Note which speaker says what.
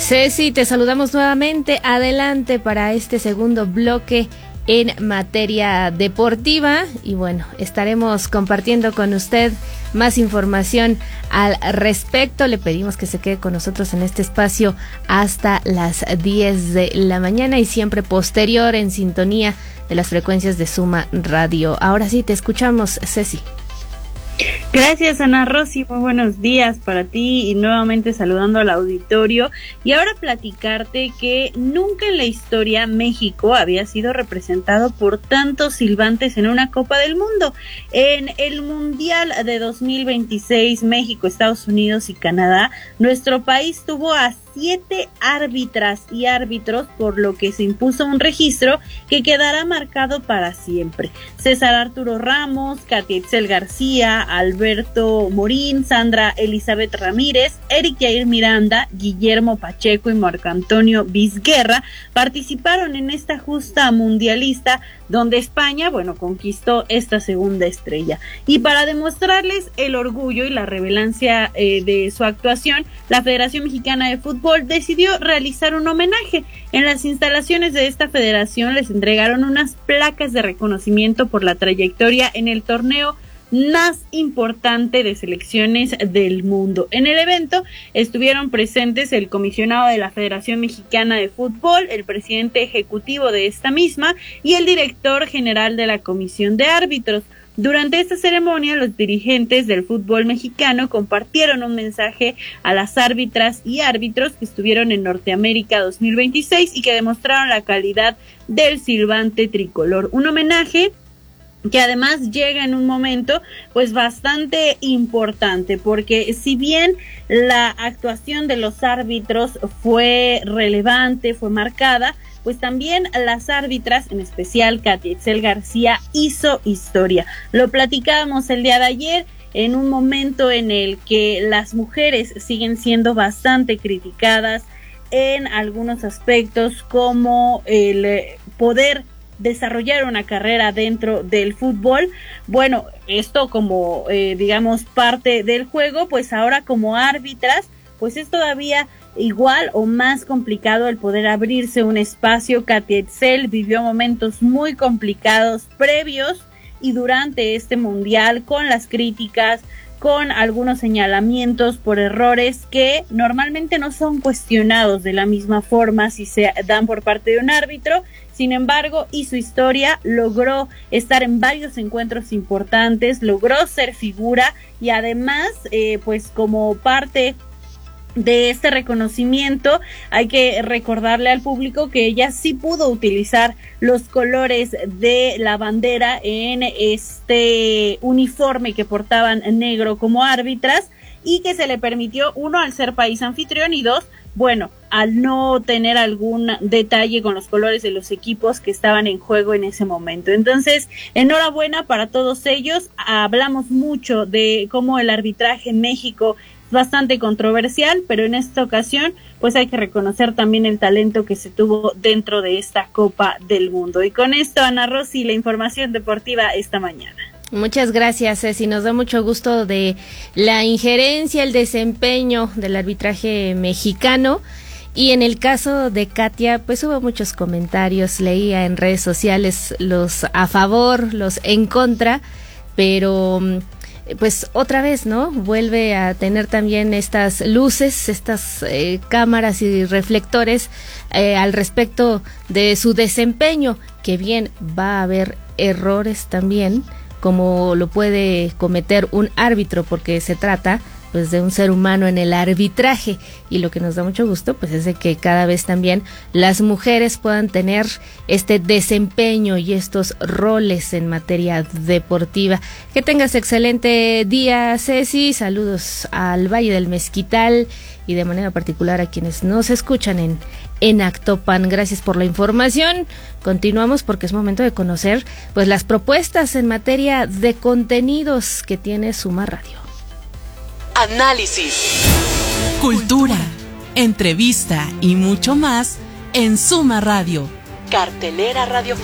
Speaker 1: Ceci, te saludamos nuevamente. Adelante para este segundo bloque en materia deportiva y bueno, estaremos compartiendo con usted más información al respecto. Le pedimos que se quede con nosotros en este espacio hasta las 10 de la mañana y siempre posterior en sintonía de las frecuencias de Suma Radio. Ahora sí, te escuchamos, Ceci.
Speaker 2: Gracias, Ana Rosy, muy buenos días para ti y nuevamente saludando al auditorio y ahora platicarte que nunca en la historia México había sido representado por tantos silbantes en una Copa del Mundo. En el Mundial de 2026, México, Estados Unidos y Canadá, nuestro país tuvo a 7 árbitras y árbitros, por lo que se impuso un registro que quedará marcado para siempre. César Arturo Ramos, Katia Itzel García, Alberto Morín, Sandra Elizabeth Ramírez, Eric Jair Miranda, Guillermo Pacheco y Marco Antonio Vizguerra participaron en esta justa mundialista donde España, conquistó esta segunda estrella. Y para demostrarles el orgullo y la relevancia de su actuación, la Federación Mexicana de Fútbol decidió realizar un homenaje. En las instalaciones de esta federación les entregaron unas placas de reconocimiento por la trayectoria en el torneo más importante de selecciones del mundo. En el evento estuvieron presentes el comisionado de la Federación Mexicana de Fútbol, el presidente ejecutivo de esta misma y el director general de la Comisión de Árbitros. Durante esta ceremonia, los dirigentes del fútbol mexicano compartieron un mensaje a las árbitras y árbitros que estuvieron en Norteamérica 2026 y que demostraron la calidad del silbante tricolor. Un homenaje que además llega en un momento bastante importante, porque si bien la actuación de los árbitros fue relevante, fue marcada, pues también las árbitras, en especial Katia Itzel García, hizo historia. Lo platicábamos el día de ayer, en un momento en el que las mujeres siguen siendo bastante criticadas en algunos aspectos, como el poder desarrollar una carrera dentro del fútbol. Esto como parte del juego, pues ahora como árbitras, pues es todavía igual o más complicado el poder abrirse un espacio. Katia Itzel vivió momentos muy complicados previos y durante este mundial, con las críticas, con algunos señalamientos por errores que normalmente no son cuestionados de la misma forma si se dan por parte de un árbitro. Sin embargo, hizo historia, logró estar en varios encuentros importantes, logró ser figura y además, como parte de este reconocimiento, hay que recordarle al público que ella sí pudo utilizar los colores de la bandera en este uniforme que portaban negro como árbitras y que se le permitió, 1, al ser país anfitrión y 2, al no tener algún detalle con los colores de los equipos que estaban en juego en ese momento. Entonces, enhorabuena para todos ellos. Hablamos mucho de cómo el arbitraje en México es bastante controversial, pero en esta ocasión hay que reconocer también el talento que se tuvo dentro de esta Copa del Mundo. Y con esto, Ana Rosy, la información deportiva esta mañana.
Speaker 1: Muchas gracias, Ceci. Nos da mucho gusto de la injerencia, el desempeño del arbitraje mexicano. Y en el caso de Katia, hubo muchos comentarios, leía en redes sociales los a favor, los en contra, pero otra vez, ¿no? Vuelve a tener también estas luces, estas cámaras y reflectores al respecto de su desempeño, que bien va a haber errores también, como lo puede cometer un árbitro, porque se trata de un ser humano en el arbitraje, y lo que nos da mucho gusto es de que cada vez también las mujeres puedan tener este desempeño y estos roles en materia deportiva. Que tengas excelente día, Ceci. Saludos al Valle del Mezquital y de manera particular a quienes nos escuchan en Actopan. Gracias por la información. Continuamos porque es momento de conocer las propuestas en materia de contenidos que tiene Suma Radio.
Speaker 3: Análisis, cultura, entrevista y mucho más en Suma Radio. Cartelera Radio.